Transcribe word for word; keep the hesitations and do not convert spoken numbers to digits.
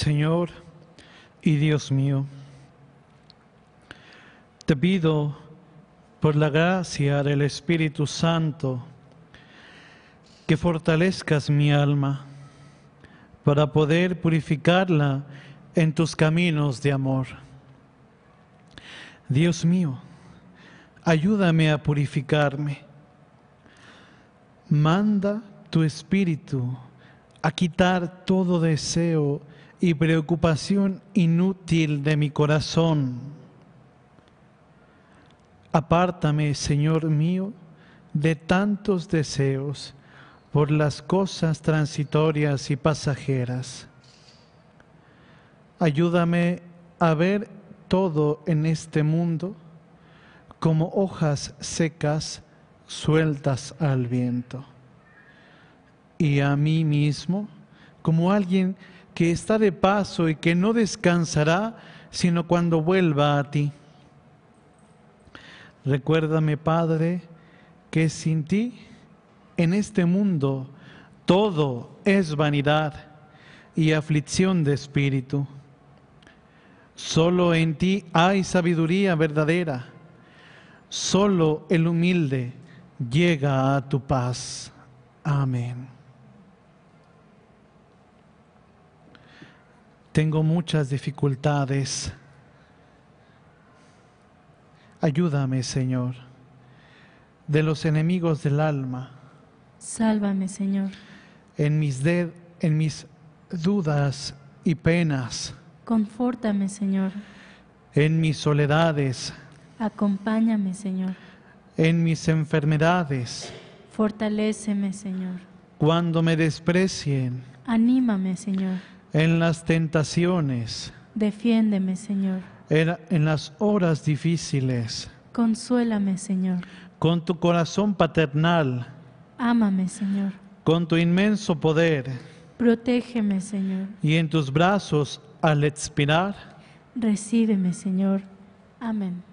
Señor y Dios mío, te pido por la gracia del Espíritu Santo que fortalezcas mi alma para poder purificarla en tus caminos de amor. Dios mío, ayúdame a purificarme. Manda tu Espíritu a quitar todo deseo y preocupación inútil de mi corazón. Apártame, Señor mío, de tantos deseos por las cosas transitorias y pasajeras. Ayúdame a ver todo en este mundo como hojas secas sueltas al viento, y a mí mismo como alguien que está de paso y que no descansará sino cuando vuelva a ti. Recuérdame, Padre, que sin ti en este mundo todo es vanidad y aflicción de espíritu. Solo en ti hay sabiduría verdadera. Solo el humilde llega a tu paz. Amén. Tengo muchas dificultades. Ayúdame, Señor, de los enemigos del alma. Sálvame, Señor. En mis, de, en mis dudas y penas. Confórtame, Señor. En mis soledades. Acompáñame, Señor. En mis enfermedades. Fortaléceme, Señor. Cuando me desprecien. Anímame, Señor. En las tentaciones. Defiéndeme, Señor. En, en las horas difíciles. Consuélame, Señor. Con tu corazón paternal. Ámame, Señor. Con tu inmenso poder. Protégeme, Señor. Y en tus brazos al expirar. Recíbeme, Señor. Amén.